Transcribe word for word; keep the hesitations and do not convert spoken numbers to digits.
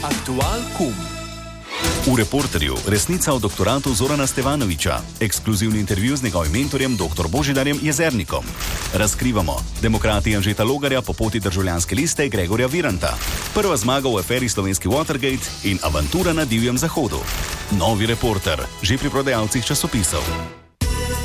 Aktual kum. V Reporterju resnica o doktoratu Zorana Stevanovića, ekskluzivni intervju z njegovim mentorjem dr. Božidarjem Jezernikom. Razkrivamo demokrati Anžeta Logarja po poti državljanske liste Gregorja Viranta, prva zmaga v aferi slovenski Watergate in avantura na divjem zahodu. Novi Reporter, že pri prodajalcih časopisov.